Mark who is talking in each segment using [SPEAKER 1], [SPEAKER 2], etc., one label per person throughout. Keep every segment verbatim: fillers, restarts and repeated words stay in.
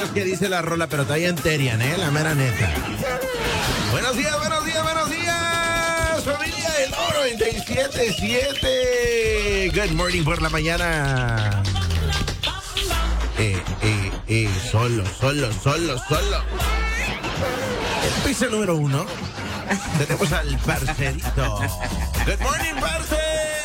[SPEAKER 1] es que dice la rola, pero todavía enterian, ¿eh? La mera neta. Buenos días, buenos días, buenos días, familia del Oro noventa y siete punto siete. Good morning por la mañana. Eh, eh, eh, solo, solo, solo, solo. El piso número uno. Tenemos al parcerito. Good morning, parce.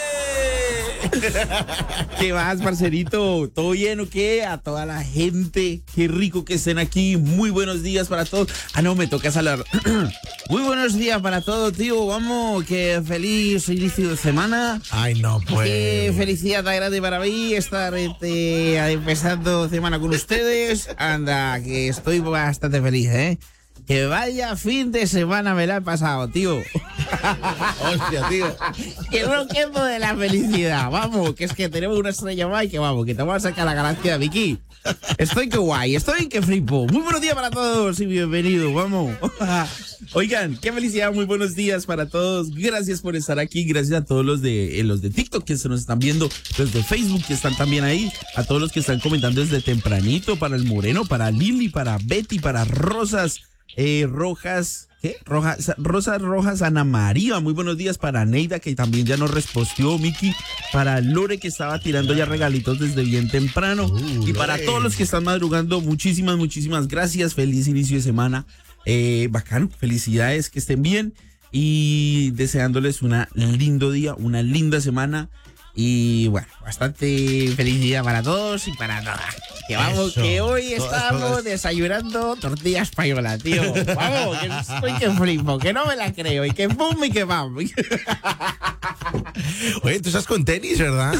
[SPEAKER 2] ¿Qué más, parcerito? ¿Todo bien o qué? A toda la gente, qué rico que estén aquí. Muy buenos días para todos. Ah, no, me toca saludar. Muy buenos días para todos, tío. Vamos, que feliz inicio de semana.
[SPEAKER 1] Ay, no, pues.
[SPEAKER 2] Qué felicidad tan grande para mí estar este, empezando semana con ustedes. Anda, que estoy bastante feliz, ¿eh? Que vaya fin de semana me la he pasado, tío.
[SPEAKER 1] Hostia, tío.
[SPEAKER 2] Que ronquemos de la felicidad. Vamos, que es que tenemos una estrella más y que vamos, que te vamos a sacar la galaxia, Vicky. Estoy que guay, estoy que flipo. Muy buenos días para todos y bienvenidos, vamos. Oigan, qué felicidad, muy buenos días para todos. Gracias por estar aquí, gracias a todos los de eh, los de TikTok que se nos están viendo, los de Facebook que están también ahí, a todos los que están comentando desde tempranito, para el Moreno, para Lili, para Betty, para Rosas. Eh, Rojas, ¿qué? Rojas, Rosas Rojas, Ana María, muy buenos días para Neida, que también ya nos respondió, Miki, para Lore, que estaba tirando ya regalitos desde bien temprano,
[SPEAKER 1] uh,
[SPEAKER 2] y para
[SPEAKER 1] Lore.
[SPEAKER 2] todos los que están madrugando, muchísimas, muchísimas gracias, feliz inicio de semana, eh, bacano, felicidades, que estén bien, y deseándoles un lindo día, una linda semana. Y bueno, bastante felicidad para todos y para todas. Que vamos,
[SPEAKER 1] Eso.
[SPEAKER 2] que hoy
[SPEAKER 1] Todas,
[SPEAKER 2] estamos
[SPEAKER 1] todas.
[SPEAKER 2] desayunando tortilla española, tío. Vamos, que estoy que flipo, que no me la creo. Y que pum y que vamos.
[SPEAKER 1] Oye, tú estás con tenis, ¿verdad?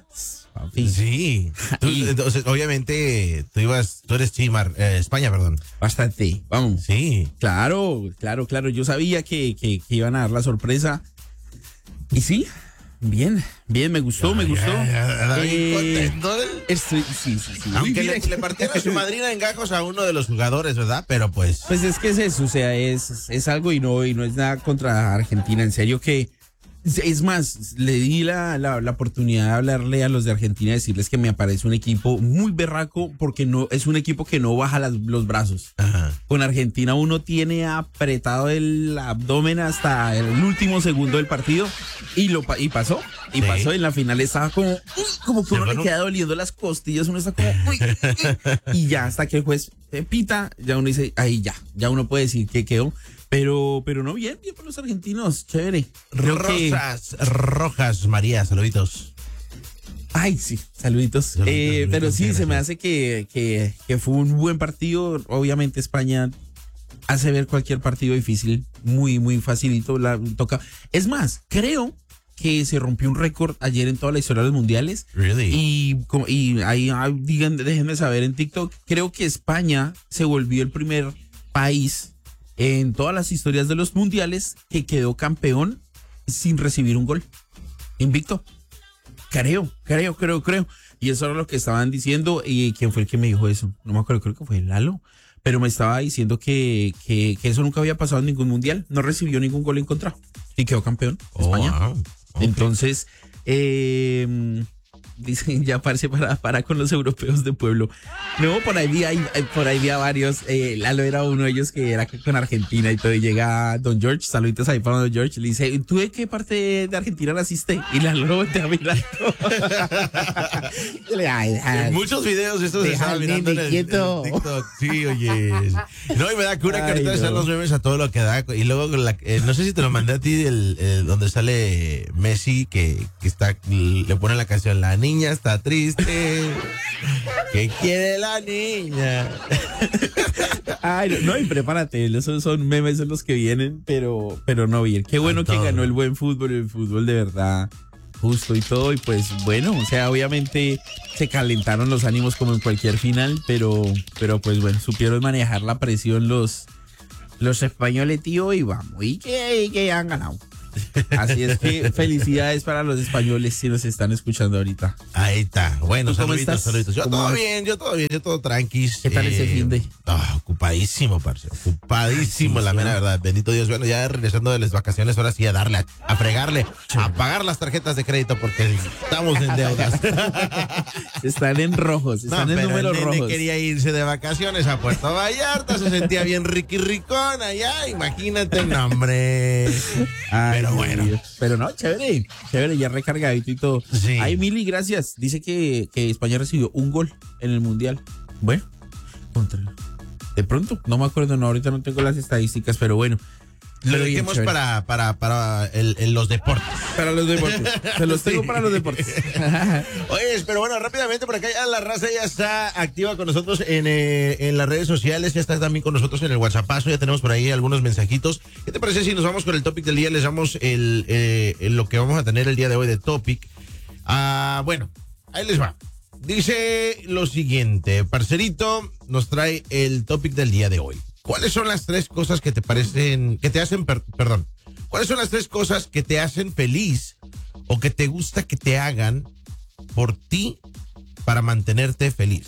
[SPEAKER 1] Sí. Tú,
[SPEAKER 2] Y-
[SPEAKER 1] entonces, obviamente, tú ibas, tú eres Chimar, eh, España, perdón.
[SPEAKER 2] Bastante, vamos.
[SPEAKER 1] Sí.
[SPEAKER 2] Claro, claro, claro. Yo sabía que, que, que iban a dar la sorpresa. Y sí, bien, bien, me gustó, me
[SPEAKER 1] Ya,
[SPEAKER 2] gustó.
[SPEAKER 1] ya, ya, anda bien
[SPEAKER 2] Eh,
[SPEAKER 1] contento él.
[SPEAKER 2] Estoy, sí, sí, sí.
[SPEAKER 1] Aunque
[SPEAKER 2] Muy
[SPEAKER 1] le,
[SPEAKER 2] bien.
[SPEAKER 1] le partieron a su madrina en gajos a uno de los jugadores, ¿verdad? Pero pues.
[SPEAKER 2] Pues es que es eso, o sea, es, es algo y no, y no es nada contra Argentina, en serio que, es más, le di la, la, la oportunidad de hablarle a los de Argentina y decirles que me parece un equipo muy berraco porque no es un equipo que no baja las- los brazos.
[SPEAKER 1] Ajá.
[SPEAKER 2] Con Argentina uno tiene apretado el abdomen hasta el último segundo del partido y lo pa- y pasó, y
[SPEAKER 1] Sí.
[SPEAKER 2] pasó, en la final estaba como, uy, como que
[SPEAKER 1] Se
[SPEAKER 2] uno le
[SPEAKER 1] fueron.
[SPEAKER 2] queda doliendo las costillas, uno está como, uy, uy, y ya hasta que el juez eh, pita, ya uno dice, ahí ya, ya uno puede decir que quedó, pero, pero no, bien, bien por los argentinos, chévere. Creo que-
[SPEAKER 1] Rosas Rojas, María, saluditos.
[SPEAKER 2] Ay, sí, saluditos.
[SPEAKER 1] Saluditos,
[SPEAKER 2] Eh,
[SPEAKER 1] saluditos,
[SPEAKER 2] pero sí,
[SPEAKER 1] gracias.
[SPEAKER 2] se me hace que, que, que fue un buen partido. Obviamente España hace ver cualquier partido difícil muy, muy facilito. La, toca. Es más, creo que se rompió un récord ayer en toda la historia de los mundiales.
[SPEAKER 1] Really?
[SPEAKER 2] Y, como- y ahí, ah, digan, déjenme saber en TikTok, creo que España se volvió el primer país en todas las historias de los mundiales que quedó campeón sin recibir un gol. Invicto. Creo, creo, creo, creo. Y eso era lo que estaban diciendo. ¿Y quién fue el que me dijo eso? No me acuerdo, creo que fue Lalo. Pero me estaba diciendo que, que, que eso nunca había pasado en ningún mundial. No recibió ningún gol en contra. Y quedó campeón.
[SPEAKER 1] Oh,
[SPEAKER 2] España.
[SPEAKER 1] wow. Ok.
[SPEAKER 2] Entonces, eh, dicen, ya parece para, para con los europeos de pueblo. No, por ahí vi, hay- hay- por ahí vi a varios. Eh, Lalo era uno de ellos que era con Argentina y todo. Y llega Don George, saluditos ahí para Don George. Le dice, ¿tú de qué parte de Argentina naciste? Y Lalo lo voltea a mirar. Y le, "Ay, ay".
[SPEAKER 1] En muchos videos estos se
[SPEAKER 2] Deja
[SPEAKER 1] estaban
[SPEAKER 2] al
[SPEAKER 1] mirando en
[SPEAKER 2] nene
[SPEAKER 1] el, en el
[SPEAKER 2] quieto.
[SPEAKER 1] TikTok. Sí, oye. No, y me da cura que
[SPEAKER 2] Ay,
[SPEAKER 1] ahorita
[SPEAKER 2] no.
[SPEAKER 1] están los memes a todo lo que da. Y luego, la- eh, no sé si te lo mandé a ti, el, el- donde sale Messi, que, que está, le pone la canción, la niña está triste. ¿Qué quiere la niña?
[SPEAKER 2] Ay, no, no, y prepárate, esos son memes en los que vienen, pero, pero no bien. Qué bueno que
[SPEAKER 1] todo.
[SPEAKER 2] ganó el buen fútbol, el fútbol de verdad justo y todo. Y pues bueno, o sea, obviamente se calentaron los ánimos como en cualquier final, pero, pero pues bueno, supieron manejar la presión los, los españoles, tío, y vamos, y que, y que han ganado. Así es que felicidades para los españoles si nos están escuchando ahorita.
[SPEAKER 1] Ahí está. Bueno,
[SPEAKER 2] ¿Tú cómo
[SPEAKER 1] saluditos,
[SPEAKER 2] estás?
[SPEAKER 1] saluditos. Yo
[SPEAKER 2] ¿Cómo
[SPEAKER 1] todo
[SPEAKER 2] vas?
[SPEAKER 1] bien, yo todo bien, yo todo tranquis.
[SPEAKER 2] ¿Qué tal ese fin de?
[SPEAKER 1] ah, ocupadísimo, parce. Ocupadísimo,
[SPEAKER 2] Ay, sí,
[SPEAKER 1] la
[SPEAKER 2] sí,
[SPEAKER 1] mera
[SPEAKER 2] ¿no?
[SPEAKER 1] verdad. Bendito Dios. Bueno, ya regresando de las vacaciones, ahora sí a darle, a, a fregarle, a pagar las tarjetas de crédito porque estamos en deudas.
[SPEAKER 2] Están en rojos, están
[SPEAKER 1] No,
[SPEAKER 2] en
[SPEAKER 1] pero
[SPEAKER 2] números
[SPEAKER 1] el nene
[SPEAKER 2] rojos.
[SPEAKER 1] quería irse de vacaciones a Puerto Vallarta, se sentía bien riqui ricón allá, imagínate, no, hombre.
[SPEAKER 2] Ay,
[SPEAKER 1] Pero
[SPEAKER 2] Dios
[SPEAKER 1] bueno.
[SPEAKER 2] mío. Pero no, chévere, chévere, ya recargadito y todo.
[SPEAKER 1] Sí.
[SPEAKER 2] Ay, Mili, gracias. Dice que, que España recibió un gol en el Mundial. Bueno, contra. De pronto, no me acuerdo, no, ahorita no tengo las estadísticas, pero bueno.
[SPEAKER 1] Lo
[SPEAKER 2] Pero bien
[SPEAKER 1] dejemos
[SPEAKER 2] chévere.
[SPEAKER 1] para, para, para el- el- los deportes.
[SPEAKER 2] Para los deportes. Se los tengo para los deportes.
[SPEAKER 1] Oye, pero bueno, rápidamente por acá ya la raza ya está activa con nosotros en, eh, en las redes sociales, ya está también con nosotros en el WhatsAppazo, ya tenemos por ahí algunos mensajitos. ¿Qué te parece si nos vamos con el topic del día? Les damos el, eh, el- lo que vamos a tener el día de hoy de topic. Ah, bueno, ahí les va. Dice lo siguiente, parcerito nos trae el topic del día de hoy. ¿Cuáles son las tres cosas que te parecen, que te hacen, per- perdón, cuáles son las tres cosas que te hacen feliz o que te gusta que te hagan por ti para mantenerte feliz?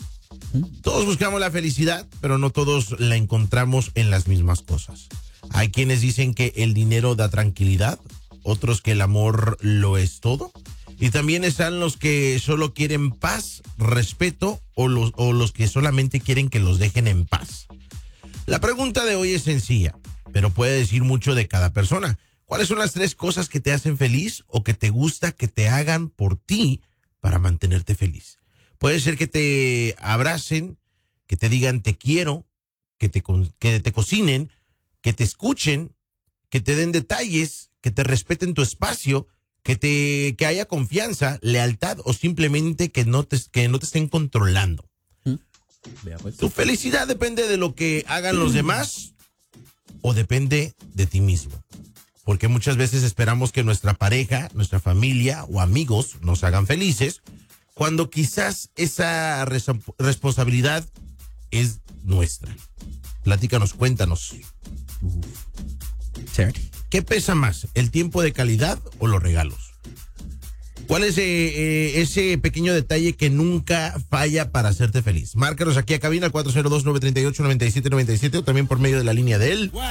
[SPEAKER 1] Todos buscamos la felicidad, pero no todos la encontramos en las mismas cosas. Hay quienes dicen que el dinero da tranquilidad, otros que el amor lo es todo, y también están los que solo quieren paz, respeto, o los, o los que solamente quieren que los dejen en paz. La pregunta de hoy es sencilla, pero puede decir mucho de cada persona. ¿Cuáles son las tres cosas que te hacen feliz o que te gusta que te hagan por ti para mantenerte feliz? Puede ser que te abracen, que te digan te quiero, que te, co- que te cocinen, que te escuchen, que te den detalles, que te respeten tu espacio, que te que haya confianza, lealtad o simplemente que no te, que no te estén controlando.
[SPEAKER 2] Vea, pues.
[SPEAKER 1] ¿Tu felicidad depende de lo que hagan los demás o depende de ti mismo? Porque muchas veces esperamos que nuestra pareja, nuestra familia o amigos nos hagan felices, cuando quizás esa res- responsabilidad es nuestra. Platícanos, cuéntanos.
[SPEAKER 2] Chévere.
[SPEAKER 1] ¿Qué pesa más, el tiempo de calidad o los regalos? ¿Cuál es eh, eh, ese pequeño detalle que nunca falla para hacerte feliz? Márcanos aquí a cabina cuatro cero dos, nueve tres ocho, nueve siete nueve siete o también por medio de la línea de él.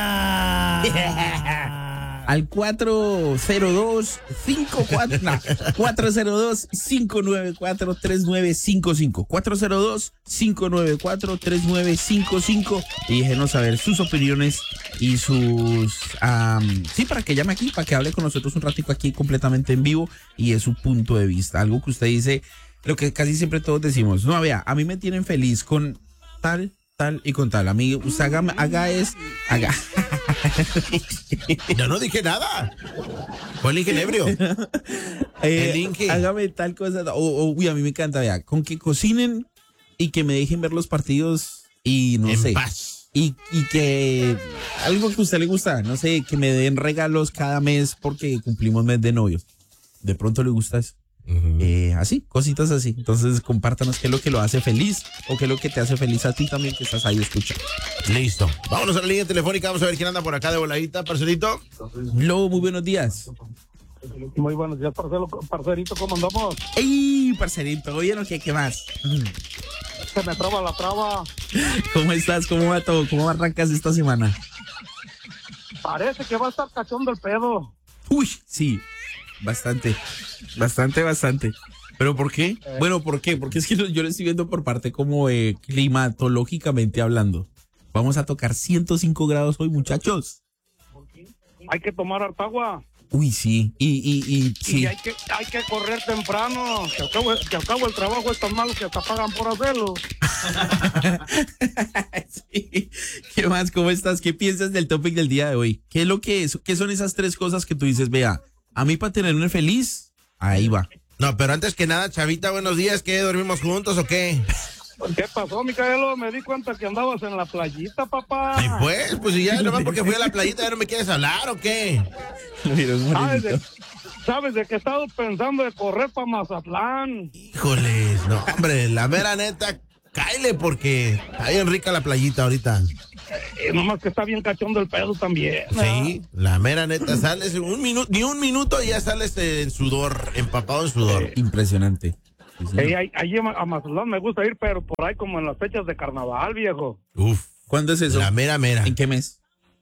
[SPEAKER 2] Al cuatro cero dos cinco cuatro no, cuatro cero dos cinco nueve cuatro tres nueve cinco cinco cuatro cero dos cinco nueve cuatro tres nueve cinco cinco y déjenos saber sus opiniones y sus am, sí, para que llame aquí, para que hable con nosotros un ratico aquí completamente en vivo y es su punto de vista, algo que usted dice, lo que casi siempre todos decimos, no, vea, a mí me tienen feliz con tal, tal y con tal, a mí usted haga, haga es, haga
[SPEAKER 1] Yo no dije nada. Fue el ingenebrio.
[SPEAKER 2] Eh,
[SPEAKER 1] El Inge.
[SPEAKER 2] hágame tal cosa. O, o, uy, a mí me encanta, vea, con que cocinen y que me dejen ver los partidos y no
[SPEAKER 1] En
[SPEAKER 2] sé.
[SPEAKER 1] paz.
[SPEAKER 2] Y, y que algo que a usted le gusta, no sé, que me den regalos cada mes porque cumplimos mes de novio. De pronto le gusta eso.
[SPEAKER 1] Ujú.
[SPEAKER 2] Eh, así, cositas así. Entonces, compártanos qué es lo que lo hace feliz o qué es lo que te hace feliz a ti también que estás ahí escuchando.
[SPEAKER 1] Listo. Vámonos a la línea telefónica. Vamos a ver quién anda por acá de voladita, parcerito.
[SPEAKER 2] Lobo, muy buenos días.
[SPEAKER 3] Muy buenos días, parcero, parcerito, ¿cómo andamos?
[SPEAKER 2] ¡Ey, parcerito! Oye, ¿no? ¿Qué, qué más?
[SPEAKER 3] Se me traba la traba.
[SPEAKER 2] ¿Cómo estás? ¿Cómo va todo? ¿Cómo arrancas esta semana?
[SPEAKER 3] Parece que va a estar cachondo el pedo.
[SPEAKER 2] Uy, sí, bastante, bastante, bastante. ¿Pero por qué? Bueno, ¿por qué? Porque es que yo lo estoy viendo por parte como eh, climatológicamente hablando. Vamos a tocar ciento cinco grados hoy, muchachos.
[SPEAKER 3] Hay que tomar harta agua.
[SPEAKER 2] Uy, sí, y, y, y sí.
[SPEAKER 3] Y hay que, hay que correr temprano. Que al, cabo, que al cabo el trabajo es tan malo que hasta pagan por hacerlo.
[SPEAKER 2] Sí. ¿Qué más? ¿Cómo estás? ¿Qué piensas del topic del día de hoy? ¿Qué es lo que es? ¿Qué son esas tres cosas que tú dices, vea, a mí para tenerme feliz, ahí va?
[SPEAKER 1] No, pero antes que nada, Chavita, buenos días. ¿Qué? ¿Dormimos juntos o qué?
[SPEAKER 3] ¿Qué pasó, Micaelo? Me di cuenta que andabas en la playita, papá.
[SPEAKER 1] Ay, pues, pues si ya nomás porque fui a la playita, ¿ya no me quieres hablar o qué?
[SPEAKER 2] Mira, un
[SPEAKER 3] ¿Sabes de,
[SPEAKER 2] morenito.
[SPEAKER 3] ¿Sabes de que he estado pensando de correr para Mazatlán?
[SPEAKER 1] Híjoles, no, hombre, la mera neta, cáele porque está bien rica la playita ahorita.
[SPEAKER 3] Eh, nomás que está bien cachondo el pedo también.
[SPEAKER 1] Sí, la mera neta, sales un minuto, ni un minuto y ya sales en sudor, empapado en sudor.
[SPEAKER 2] Impresionante. Sí, sí.
[SPEAKER 3] Eh, ahí, ahí a Mazatlán me gusta ir, pero por ahí como en las fechas de carnaval, viejo.
[SPEAKER 1] Uf.
[SPEAKER 2] ¿Cuándo es eso?
[SPEAKER 1] La mera mera.
[SPEAKER 2] ¿En qué mes?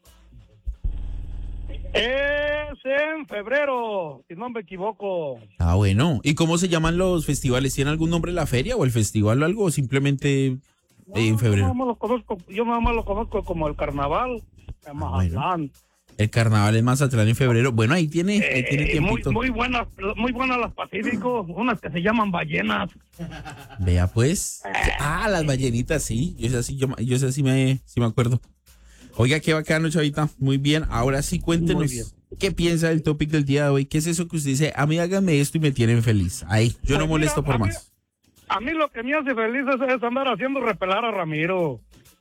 [SPEAKER 3] Es en febrero, si no me equivoco.
[SPEAKER 2] Ah, bueno. ¿Y cómo se llaman los festivales? ¿Tiene algún nombre la feria o el festival o algo? ¿O simplemente
[SPEAKER 3] No,
[SPEAKER 2] en febrero?
[SPEAKER 3] Yo nada más lo conozco, yo nada más lo conozco como el carnaval de Mazatlán.
[SPEAKER 2] El carnaval es Mazatlán en febrero. Bueno, ahí tiene, ahí tiene
[SPEAKER 3] Eh, muy,
[SPEAKER 2] tiempito.
[SPEAKER 3] muy buenas, muy buenas las Pacífico, unas que se llaman ballenas.
[SPEAKER 2] Vea pues. Ah, las ballenitas, sí. Yo sé sí, yo, yo sé sí me, sí me acuerdo. Oiga, qué bacano, chavita. Muy bien. Ahora sí, cuéntenos
[SPEAKER 3] Muy bien.
[SPEAKER 2] qué piensa del topic del día de hoy. ¿Qué es eso que usted dice? A mí háganme esto y me tienen feliz. Ahí, yo no
[SPEAKER 3] Pues
[SPEAKER 2] molesto
[SPEAKER 3] mira,
[SPEAKER 2] por
[SPEAKER 3] a mí-
[SPEAKER 2] más.
[SPEAKER 3] A mí lo que me hace feliz es, es andar haciendo repelar a Ramiro.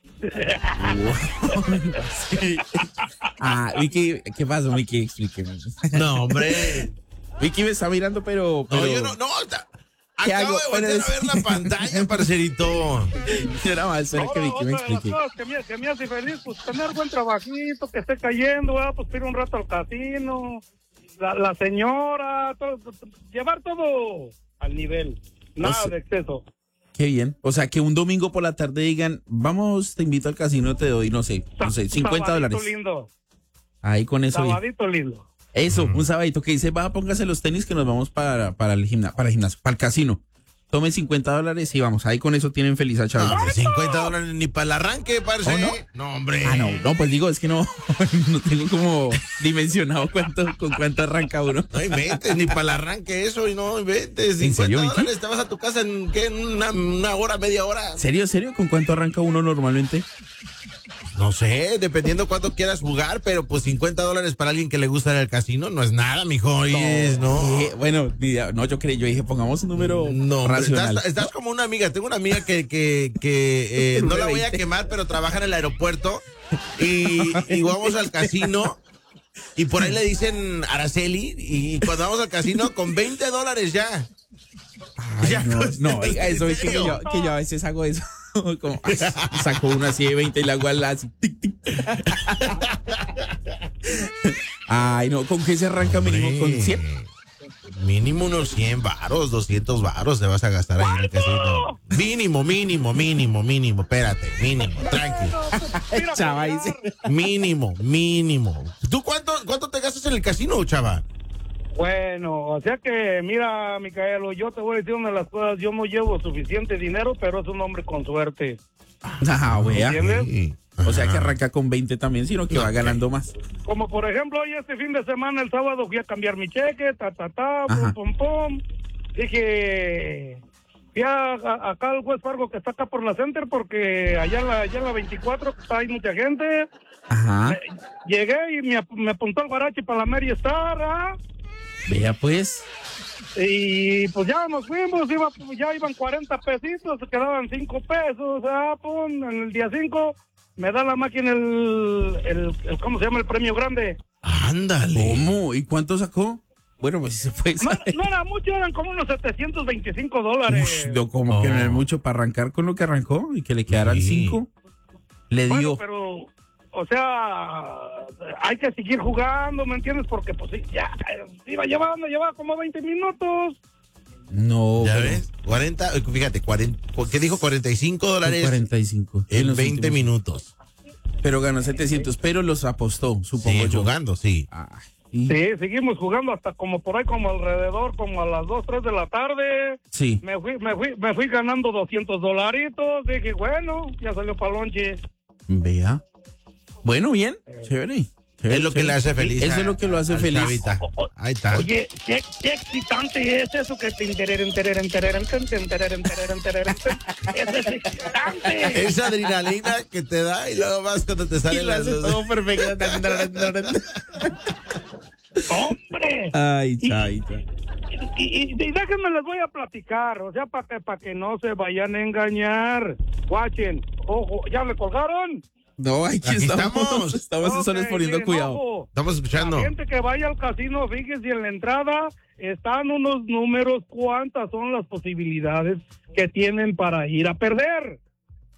[SPEAKER 2] Sí. Ah, Vicky, ¿qué pasó, Vicky? Explíqueme.
[SPEAKER 1] No, hombre.
[SPEAKER 2] Vicky me está mirando, pero... pero
[SPEAKER 1] No, yo no, no. ta-
[SPEAKER 2] ¿Qué
[SPEAKER 1] Acabo
[SPEAKER 2] hago?
[SPEAKER 1] de voltear a ver la pantalla, parcerito.
[SPEAKER 2] Yo nada más espero que
[SPEAKER 3] Ahora,
[SPEAKER 2] Vicky me
[SPEAKER 3] otra de las
[SPEAKER 2] explique.
[SPEAKER 3] cosas que me, que me hace feliz, pues tener buen trabajito, que esté cayendo, ¿verdad? Pues ir un rato al casino, la, la señora, todo, llevar todo al nivel, nada
[SPEAKER 2] O sea-
[SPEAKER 3] de exceso.
[SPEAKER 2] Qué bien. O sea, que un domingo por la tarde digan, vamos, te invito al casino, te doy, no sé, no sé, cincuenta
[SPEAKER 3] Sabadito
[SPEAKER 2] dólares.
[SPEAKER 3] lindo,
[SPEAKER 2] Ahí con eso. bien.
[SPEAKER 3] sabadito lindo.
[SPEAKER 2] Eso, un sabadito que dice, va, póngase los tenis que nos vamos para, para el gimnasio, para el gimnasio, para el casino. Tomen cincuenta dólares y vamos, ahí con eso tienen feliz a
[SPEAKER 1] No,
[SPEAKER 2] Chávez.
[SPEAKER 1] hombre, cincuenta dólares ni para el arranque, parce.
[SPEAKER 2] ¿Oh, no?
[SPEAKER 1] No, hombre.
[SPEAKER 2] Ah, no, no, pues digo, es que no, no tengo como dimensionado cuánto, con cuánto arranca uno.
[SPEAKER 1] No inventes, ni para el arranque eso, y no inventes.
[SPEAKER 2] ¿En
[SPEAKER 1] cincuenta
[SPEAKER 2] serio, Vicky?
[SPEAKER 1] dólares, te vas a tu casa en, ¿qué? en una, una hora, media hora.
[SPEAKER 2] ¿Serio, serio? ¿Con cuánto arranca uno normalmente?
[SPEAKER 1] No sé, dependiendo cuánto quieras jugar, pero pues cincuenta dólares para alguien que le gusta el casino no es nada, mijo. Oyes, no.
[SPEAKER 2] Eh, bueno, ni- no, yo creí, yo dije, pongamos un número
[SPEAKER 1] No, hombre,
[SPEAKER 2] racional.
[SPEAKER 1] estás, estás como una amiga. Tengo una amiga que, que, que eh, no la voy a
[SPEAKER 2] veinte.
[SPEAKER 1] quemar, pero trabaja en el aeropuerto y, y vamos al casino y por ahí le dicen Araceli y cuando vamos al casino con veinte dólares ya.
[SPEAKER 2] Ay,
[SPEAKER 1] Ya,
[SPEAKER 2] no,
[SPEAKER 1] pues,
[SPEAKER 2] no, oiga, eso es que yo, que yo a veces hago eso. Como, ay, saco una así de veinte y la hago al así. Tic, tic. Ay, no, ¿con qué se arranca mínimo? ¿Con cien?
[SPEAKER 1] Mínimo unos cien varos, doscientos varos te vas a gastar ahí en el casino. Mínimo, mínimo, mínimo, mínimo. Espérate, mínimo, tranqui.
[SPEAKER 3] Mira,
[SPEAKER 2] Chava,
[SPEAKER 3] pues,
[SPEAKER 2] dice.
[SPEAKER 1] Mínimo, mínimo. ¿Tú cuánto, cuánto te gastas en el casino, chava?
[SPEAKER 3] Bueno, o sea que, mira, Micaelo, yo te voy a decir una de las cosas, yo no llevo suficiente dinero, pero es un hombre con suerte.
[SPEAKER 2] Ah, wea.
[SPEAKER 3] ¿Entiendes?
[SPEAKER 1] Sí.
[SPEAKER 2] O sea que
[SPEAKER 1] Ajá.
[SPEAKER 2] arranca con veinte también, sino que
[SPEAKER 1] No,
[SPEAKER 2] va
[SPEAKER 1] ok.
[SPEAKER 2] ganando más.
[SPEAKER 3] Como por ejemplo, hoy este fin de semana, el sábado, fui a cambiar mi cheque, ta, ta, ta,
[SPEAKER 2] Ajá.
[SPEAKER 3] pum, pum, pum. Dije, fui a, a- acá al West Fargo, que está acá por la Center, porque allá en la, allá en la veinticuatro hay mucha gente.
[SPEAKER 2] Ajá.
[SPEAKER 3] Llegué y me, ap- me apuntó al guarache para la Mary Star, ¿ah?
[SPEAKER 2] Vea pues.
[SPEAKER 3] Y pues ya nos fuimos, iba, ya iban cuarenta pesitos, se quedaban cinco pesos, ah, pum, en el día cinco me da la máquina el, el, el, ¿cómo se llama? El premio grande.
[SPEAKER 1] Ándale.
[SPEAKER 2] ¿Cómo? ¿Y cuánto sacó? Bueno, pues se fue.
[SPEAKER 3] No, no era mucho, eran como unos setecientos veinticinco dólares.
[SPEAKER 2] Ush, no, como que no es
[SPEAKER 1] Oh.
[SPEAKER 2] mucho para arrancar con lo que arrancó y que le quedaran
[SPEAKER 1] Sí.
[SPEAKER 2] cinco. Le
[SPEAKER 3] Bueno,
[SPEAKER 2] dio.
[SPEAKER 3] pero, o sea, hay que seguir jugando, ¿me entiendes? Porque pues sí, ya, eh, iba llevando, llevaba como veinte minutos.
[SPEAKER 2] No,
[SPEAKER 1] ¿Ya
[SPEAKER 2] pero
[SPEAKER 1] ves? cuarenta, fíjate, cuarenta, ¿qué dijo? cuarenta y cinco dólares
[SPEAKER 2] cuarenta y cinco.
[SPEAKER 1] en
[SPEAKER 2] los
[SPEAKER 1] veinte
[SPEAKER 2] últimos.
[SPEAKER 1] minutos.
[SPEAKER 2] Pero ganó setecientos, pero los apostó, supongo
[SPEAKER 1] Sí,
[SPEAKER 2] yo.
[SPEAKER 1] jugando, sí.
[SPEAKER 2] Ay, y-
[SPEAKER 3] Sí, seguimos jugando hasta como por ahí, como alrededor, como a las dos, tres de la tarde.
[SPEAKER 2] sí.
[SPEAKER 3] Me fui, me fui, me fui ganando doscientos dolaritos. Dije, bueno, ya salió para lonche.
[SPEAKER 2] Vea. Bueno, bien. Chévere. Chévere,
[SPEAKER 1] Es lo que
[SPEAKER 2] chévere.
[SPEAKER 1] le hace feliz.
[SPEAKER 2] Eso
[SPEAKER 1] a-
[SPEAKER 2] es lo que lo hace
[SPEAKER 1] al
[SPEAKER 2] feliz.
[SPEAKER 1] chavita. Ahí está.
[SPEAKER 3] Oye, qué, qué excitante es eso que te intereren, tereren, tereren, ten, ten, tereren, tereren, tereren, ten. Eso es excitante.
[SPEAKER 1] Esa adrenalina que te da y luego vas cuando te
[SPEAKER 2] Y
[SPEAKER 1] salen
[SPEAKER 2] lo
[SPEAKER 1] las
[SPEAKER 2] hace
[SPEAKER 1] dos.
[SPEAKER 2] todo perfecto.
[SPEAKER 3] Hombre.
[SPEAKER 2] Ay, chavita.
[SPEAKER 3] Y, y, y déjenme les voy a platicar, o sea, para que, para que no se vayan a engañar. Guachen, ojo, ¿ya le colgaron?
[SPEAKER 2] No, aquí,
[SPEAKER 1] Aquí
[SPEAKER 2] estamos.
[SPEAKER 1] estamos.
[SPEAKER 2] Estamos
[SPEAKER 3] Ok,
[SPEAKER 2] solos poniendo
[SPEAKER 3] miren,
[SPEAKER 2] cuidado.
[SPEAKER 3] ojo.
[SPEAKER 1] Estamos escuchando.
[SPEAKER 3] La gente que vaya al casino, fíjese en la entrada, están unos números, cuántas son las posibilidades que tienen para ir a perder.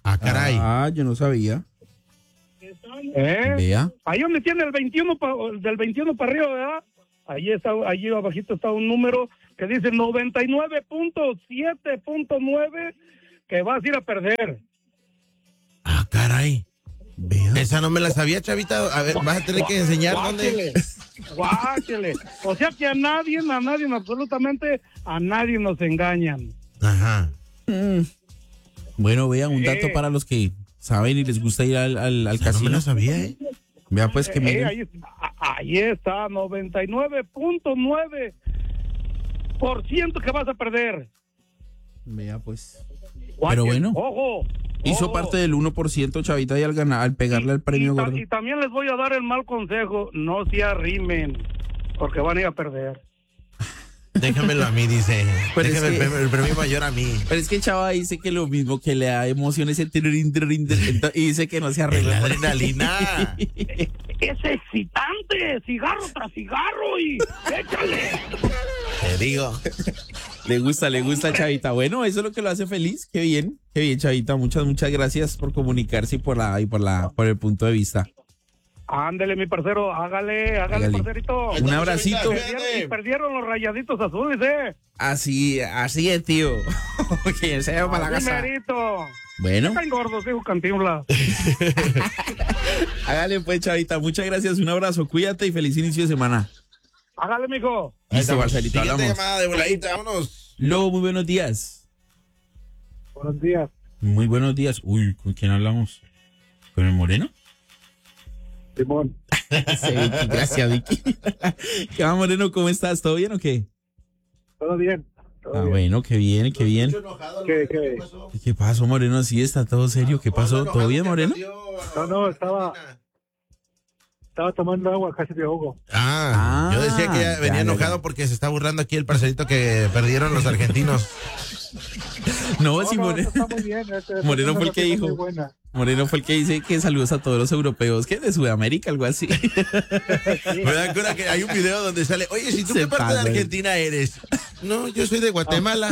[SPEAKER 1] Ah, caray.
[SPEAKER 2] Ah, yo no sabía.
[SPEAKER 3] ¿Eh?
[SPEAKER 2] Vea.
[SPEAKER 3] Ahí donde tiene el veintiuno, pa, del veintiuno para arriba, ¿verdad? Ahí está, allí abajito está un número que dice noventa y nueve punto siete punto nueve que vas a ir a perder.
[SPEAKER 1] Ah, caray.
[SPEAKER 2] Vea.
[SPEAKER 1] Esa no me la sabía, chavita. A ver, vas a tener que enseñar dónde.
[SPEAKER 3] Guáchele. O sea que a nadie, a nadie, absolutamente a nadie nos engañan.
[SPEAKER 1] Ajá.
[SPEAKER 2] Mm. Bueno, vea, un dato
[SPEAKER 3] Eh.
[SPEAKER 2] para los que saben y les gusta ir al, al, al
[SPEAKER 1] Esa no
[SPEAKER 2] casino.
[SPEAKER 1] me la sabía, ¿eh?
[SPEAKER 2] Vea, pues que
[SPEAKER 3] Eh,
[SPEAKER 2] miren.
[SPEAKER 3] ahí, ahí está, noventa y nueve punto nueve por ciento que vas a perder.
[SPEAKER 2] Vea, pues.
[SPEAKER 3] Guáchele.
[SPEAKER 2] Pero bueno.
[SPEAKER 3] Ojo.
[SPEAKER 2] Hizo
[SPEAKER 3] ojo.
[SPEAKER 2] parte del uno por ciento, chavita, y al ganar, al pegarle al premio
[SPEAKER 3] y, ta-
[SPEAKER 2] gordo.
[SPEAKER 3] y también les voy a dar el mal consejo, no se arrimen, porque van a ir a perder.
[SPEAKER 1] Déjamelo a mí, dice.
[SPEAKER 2] Pero es
[SPEAKER 1] Déjame el,
[SPEAKER 2] que-
[SPEAKER 1] premio, el premio mayor a mí.
[SPEAKER 2] Pero es que el chava dice que lo mismo, que le da emociones el tirín, tirín, tirín, y dice que no se
[SPEAKER 1] Es
[SPEAKER 2] arregla.
[SPEAKER 1] la adrenalina.
[SPEAKER 3] Es excitante, cigarro tras cigarro y échale.
[SPEAKER 1] Te digo.
[SPEAKER 2] Le gusta, le gusta, chavita. Bueno, eso es lo que lo hace feliz. Qué bien, qué bien, chavita. Muchas, muchas gracias por comunicarse y por la, y por la, por el punto de vista.
[SPEAKER 3] Ándele, mi parcero, hágale, hágale,
[SPEAKER 2] Hágale.
[SPEAKER 3] parcerito.
[SPEAKER 2] Un abracito.
[SPEAKER 3] Perdieron, y perdieron los rayaditos azules, eh.
[SPEAKER 2] Así, así es, tío. Que se vaya para la
[SPEAKER 3] Así
[SPEAKER 2] casa.
[SPEAKER 3] merito.
[SPEAKER 2] Bueno,
[SPEAKER 3] Están gordos, dijo Cantinflas.
[SPEAKER 2] hágale pues, chavita. Muchas gracias, un abrazo. Cuídate y feliz inicio de semana.
[SPEAKER 3] Hágale, mijo.
[SPEAKER 1] Ahí
[SPEAKER 2] Listo,
[SPEAKER 1] estamos.
[SPEAKER 2] Marcelito,
[SPEAKER 1] Siguiente
[SPEAKER 2] hablamos.
[SPEAKER 1] llamada de voladita, vámonos.
[SPEAKER 2] Lobo, muy buenos días.
[SPEAKER 3] Buenos días.
[SPEAKER 2] Muy buenos días. Uy, ¿con quién hablamos? ¿Con el Moreno?
[SPEAKER 3] Simón.
[SPEAKER 2] Sí, Vicky, gracias, Vicky. ¿Qué va, Moreno? ¿Cómo estás? ¿Todo bien o qué?
[SPEAKER 3] Todo bien.
[SPEAKER 2] Ah, bueno, qué bien, qué bien.
[SPEAKER 3] ¿Qué, qué?
[SPEAKER 2] ¿Qué pasó, Moreno? Sí, está todo serio. ¿Qué pasó? ¿Todo bien, Moreno?
[SPEAKER 3] No, no, estaba- Estaba tomando agua, casi me ahogo.
[SPEAKER 1] Ah,
[SPEAKER 2] Ah,
[SPEAKER 1] yo decía que
[SPEAKER 2] ya,
[SPEAKER 1] venía
[SPEAKER 2] ya,
[SPEAKER 1] enojado
[SPEAKER 2] ya.
[SPEAKER 1] porque se está burlando aquí el parcerito que perdieron los argentinos.
[SPEAKER 2] No,
[SPEAKER 3] No,
[SPEAKER 2] sí,
[SPEAKER 3] no,
[SPEAKER 2] Moreno.
[SPEAKER 3] eso está muy bien. esa- esa
[SPEAKER 2] Moreno
[SPEAKER 3] es
[SPEAKER 2] fue el
[SPEAKER 3] una
[SPEAKER 2] que
[SPEAKER 3] noticia
[SPEAKER 2] dijo.
[SPEAKER 3] muy buena.
[SPEAKER 2] Moreno fue el que dice que saludos a todos los europeos, que de Sudamérica, algo así.
[SPEAKER 1] Me da cuenta que hay un video donde sale, oye, si tú
[SPEAKER 2] Se
[SPEAKER 1] qué parte de
[SPEAKER 2] pasa.
[SPEAKER 1] Argentina eres. No, yo soy de Guatemala.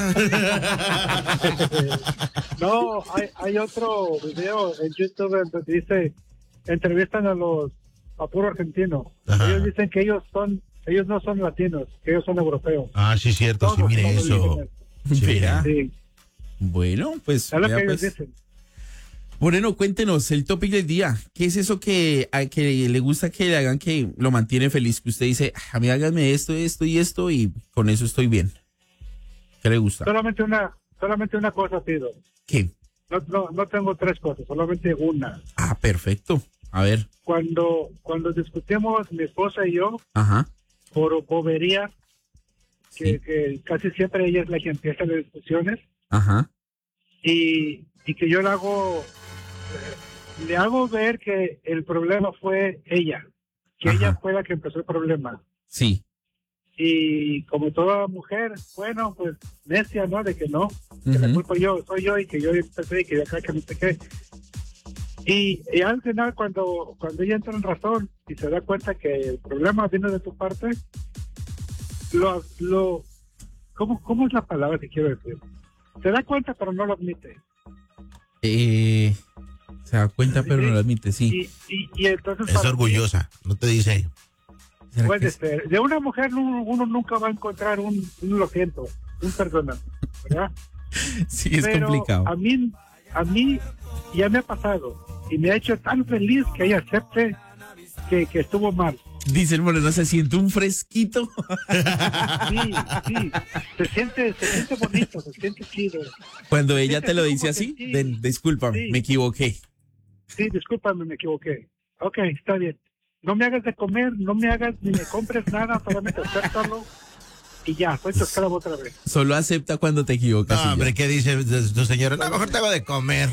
[SPEAKER 3] No, hay, hay otro video en YouTube donde dice, entrevistan a los, a puro argentino.
[SPEAKER 1] Ajá.
[SPEAKER 3] Ellos dicen que ellos son, ellos no son latinos, que ellos son europeos.
[SPEAKER 1] Ah, sí, cierto, sí,
[SPEAKER 3] Todos,
[SPEAKER 1] mire
[SPEAKER 3] todos
[SPEAKER 1] eso.
[SPEAKER 3] dicen
[SPEAKER 1] Sí,
[SPEAKER 2] Vea.
[SPEAKER 3] Sí,
[SPEAKER 2] Bueno, pues,
[SPEAKER 3] es lo
[SPEAKER 2] vea,
[SPEAKER 3] que ellos
[SPEAKER 2] pues.
[SPEAKER 3] dicen.
[SPEAKER 2] Moreno, cuéntenos el topic del día. ¿Qué es eso que, a, que le gusta que le hagan que lo mantiene feliz? Que usted dice, a mí háganme esto, esto y esto y con eso estoy bien. ¿Qué le gusta?
[SPEAKER 3] Solamente una, solamente una cosa pido.
[SPEAKER 2] ¿Qué?
[SPEAKER 3] No, no, no tengo tres cosas, solamente una.
[SPEAKER 2] Ah, perfecto. A ver.
[SPEAKER 3] Cuando, cuando discutimos mi esposa y yo
[SPEAKER 2] Ajá.
[SPEAKER 3] por bobería, que,
[SPEAKER 2] Sí.
[SPEAKER 3] que casi siempre ella es la que empieza las discusiones,
[SPEAKER 2] Ajá.
[SPEAKER 3] y, y que yo le hago eh, le hago ver que el problema fue ella, que
[SPEAKER 2] Ajá.
[SPEAKER 3] ella fue la que empezó el problema.
[SPEAKER 2] Sí.
[SPEAKER 3] Y como toda mujer, bueno, pues necia, ¿no? De que no, que la
[SPEAKER 2] Ujú.
[SPEAKER 3] culpa yo, soy yo y que yo empecé y que acá que no sé qué. Y, y al final, cuando, cuando ella entra en razón y se da cuenta que el problema viene de tu parte, lo, lo ¿cómo, ¿cómo es la palabra que quiero decir? Se da cuenta, pero no lo admite.
[SPEAKER 2] Eh, se da cuenta, pero no lo admite, sí.
[SPEAKER 3] Y, y, y entonces...
[SPEAKER 1] Es
[SPEAKER 3] para-
[SPEAKER 1] orgullosa, no te dice.
[SPEAKER 2] ¿Será
[SPEAKER 3] Puede
[SPEAKER 2] que es-
[SPEAKER 3] ser. De una mujer uno, uno nunca va a encontrar un, un lo siento, un perdona, ¿verdad?
[SPEAKER 2] Sí, es
[SPEAKER 3] Pero
[SPEAKER 2] complicado.
[SPEAKER 3] A mí, a mí ya me ha pasado y me ha hecho tan feliz que ella acepte que, que estuvo mal.
[SPEAKER 2] Dice el Moreno, se siente un fresquito.
[SPEAKER 3] Sí, sí, se siente, se siente bonito, se siente chido.
[SPEAKER 2] Cuando ella te lo
[SPEAKER 3] Como
[SPEAKER 2] dice
[SPEAKER 3] que
[SPEAKER 2] así,
[SPEAKER 3] sí.
[SPEAKER 2] ven, discúlpame,
[SPEAKER 3] Sí.
[SPEAKER 2] me equivoqué.
[SPEAKER 3] Sí, discúlpame, me equivoqué. Ok, está bien. No me hagas de comer, no me hagas ni me compres nada, solamente acéptalo y ya, soy tu esclavo otra vez.
[SPEAKER 2] Solo acepta cuando te equivocas. y
[SPEAKER 1] No,
[SPEAKER 2] ya.
[SPEAKER 1] hombre, ¿qué dice tu señora? No, mejor te hago de comer.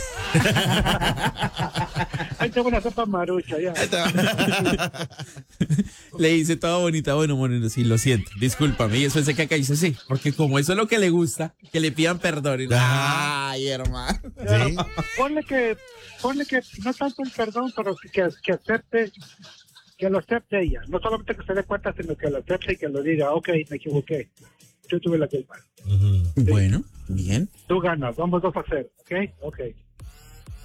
[SPEAKER 3] Ahí tengo una sopa marucha, ya.
[SPEAKER 1] Ahí te va.
[SPEAKER 2] Le dice toda bonita, bueno, Moreno, sí, lo siento, discúlpame. Y eso se caca y dice, sí, porque como eso es lo que le gusta, que le pidan perdón. Y-
[SPEAKER 1] Ah.
[SPEAKER 2] Ay, hermano.
[SPEAKER 1] Sí.
[SPEAKER 3] Ponle que, ponle que no tanto el perdón, pero sí que, que acepte, que lo acepte ella. No solamente que se dé cuenta, sino que lo acepte y que lo diga, ok, me equivoqué. Yo tuve la culpa.
[SPEAKER 1] Ujú.
[SPEAKER 2] Bueno, bien.
[SPEAKER 3] Tú ganas, vamos dos a cero, ok, ok.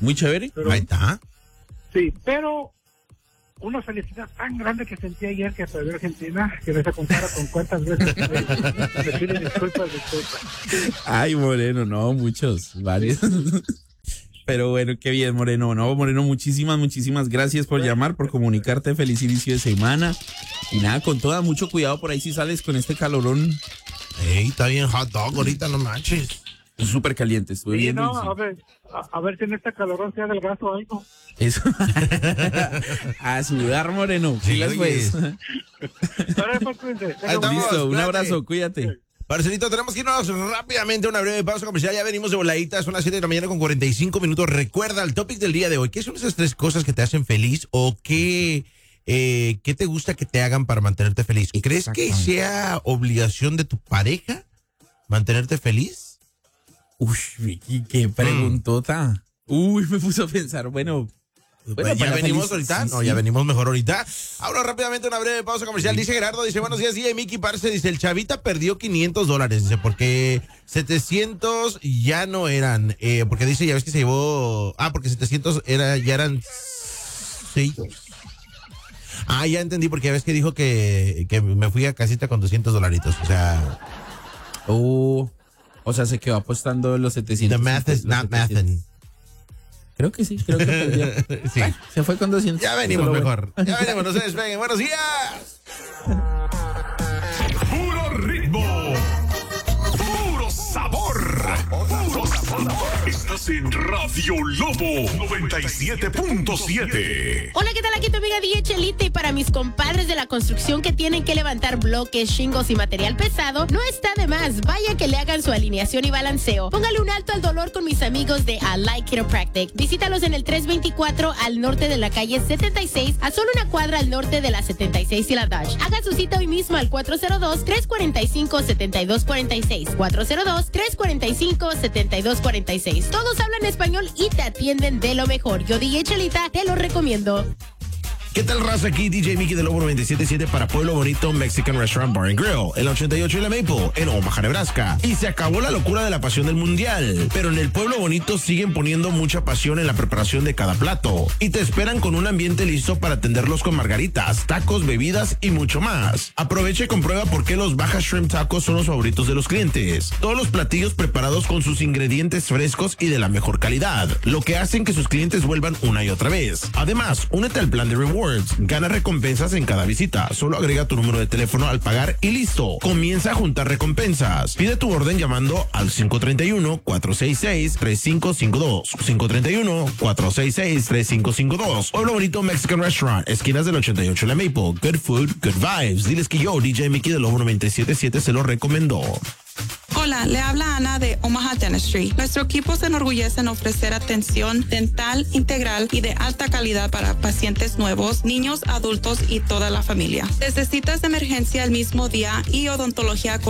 [SPEAKER 2] Muy chévere.
[SPEAKER 3] Pero,
[SPEAKER 1] Ahí está.
[SPEAKER 3] sí, pero una felicidad tan grande que sentí ayer que perdió Argentina, que no se compara con cuántas veces me, me piden disculpas, disculpas.
[SPEAKER 2] Ay, Moreno, no, muchos, varios. Pero bueno, qué bien, Moreno. No, Moreno, muchísimas, muchísimas gracias por llamar, por comunicarte. Feliz inicio de semana. Y nada, con toda, mucho cuidado por ahí si sales con este calorón.
[SPEAKER 1] Ey, está bien hot dog ahorita, no manches.
[SPEAKER 2] Súper caliente, estuve
[SPEAKER 3] Sí,
[SPEAKER 2] viendo.
[SPEAKER 3] no, a ver, a, a ver si en este calorón sea del gasto o algo.
[SPEAKER 2] Eso. A sudar, Moreno.
[SPEAKER 1] Sí,
[SPEAKER 2] Pilas, pues.
[SPEAKER 3] Ahora, pues, cuídense.
[SPEAKER 1] Ahí estamos,
[SPEAKER 2] Listo, un
[SPEAKER 1] cuídate.
[SPEAKER 2] abrazo, cuídate.
[SPEAKER 1] Parcerito, tenemos que irnos rápidamente a una breve pausa comercial. Ya venimos de voladita, son las siete de la mañana con cuarenta y cinco minutos. Recuerda el topic del día de hoy. ¿Qué son esas tres cosas que te hacen feliz o qué, eh, qué te gusta que te hagan para mantenerte feliz? ¿Crees que sea obligación de tu pareja mantenerte feliz?
[SPEAKER 2] Uy, Vicky, qué preguntota. Uy, me puso a pensar, bueno.
[SPEAKER 1] Pues
[SPEAKER 2] Bueno,
[SPEAKER 1] ya
[SPEAKER 2] para
[SPEAKER 1] venimos
[SPEAKER 2] feliz,
[SPEAKER 1] ahorita,
[SPEAKER 2] sí,
[SPEAKER 1] no,
[SPEAKER 2] sí.
[SPEAKER 1] ya venimos mejor ahorita. Ahora rápidamente una breve pausa comercial. Dice Gerardo, dice, buenos días, D J Mickey, parce, dice, el chavita perdió quinientos dólares, dice, porque setecientos ya no eran, eh, porque dice, ya ves que se llevó, ah, porque setecientos era, ya eran seis. Ah, ya entendí, porque ya ves que dijo que, que me fui a casita con doscientos dolaritos, o sea,
[SPEAKER 2] Oh, o sea, se quedó apostando los setecientos.
[SPEAKER 1] the math is
[SPEAKER 2] los
[SPEAKER 1] not
[SPEAKER 2] setecientos.
[SPEAKER 1] mathin'.
[SPEAKER 2] Creo que sí, creo que perdió.
[SPEAKER 1] Sí.
[SPEAKER 2] Ay, se fue con doscientos.
[SPEAKER 1] Ya venimos
[SPEAKER 2] Solo
[SPEAKER 1] mejor, ya venimos, no se despeguen, buenos días.
[SPEAKER 4] Puro ritmo, puro sabor, puro sabor. Estás en Radio Lobo noventa y siete punto siete.
[SPEAKER 5] Hola, ¿qué tal? Aquí tu amiga D J Chelita, y para mis compadres de la construcción que tienen que levantar bloques, shingles y material pesado, no está de más. Vaya que le hagan su alineación y balanceo. Póngale un alto al dolor con mis amigos de Allied Chiropractic. Visítalos en el trescientos veinticuatro al norte de la calle setenta y seis, a solo una cuadra al norte de la setenta y seis y la Dodge. Haga su cita hoy mismo al cuatro cero dos, tres cuatro cinco, siete dos cuatro seis. cuatro cero dos, tres cuatro cinco, siete dos cuatro seis. Todos hablan español y te atienden de lo mejor. Yo, D J Chelita, te lo recomiendo.
[SPEAKER 1] ¿Qué tal, raza? Aquí D J Mickey de Lobo noventa y siete punto siete para Pueblo Bonito Mexican Restaurant Bar and Grill, en la ochenta y ocho y la Maple, en Omaha, Nebraska. Y se acabó la locura de la pasión del mundial, pero en el Pueblo Bonito siguen poniendo mucha pasión en la preparación de cada plato y te esperan con un ambiente listo para atenderlos con margaritas, tacos, bebidas y mucho más. Aprovecha y comprueba por qué los Baja Shrimp Tacos son los favoritos de los clientes. Todos los platillos preparados con sus ingredientes frescos y de la mejor calidad, lo que hacen que sus clientes vuelvan una y otra vez. Además, únete al plan de rewards. Gana recompensas en cada visita. Solo agrega tu número de teléfono al pagar y listo. Comienza a juntar recompensas. Pide tu orden llamando al cinco tres uno, cuatro seis seis, tres cinco cinco dos. cinco tres uno, cuatro seis seis, tres cinco cinco dos. Pueblo Bonito Mexican Restaurant, esquinas del ochenta y ocho y la Maple. Good food, good vibes. Diles que yo, D J Mickey de Lobo noventa y siete punto siete, se lo recomendó.
[SPEAKER 6] Hola, le habla Ana de Omaha Dentistry. Nuestro equipo se enorgullece en ofrecer atención dental integral y de alta calidad para pacientes nuevos, niños, adultos y toda la familia. Desde citas de emergencia el mismo día y odontología con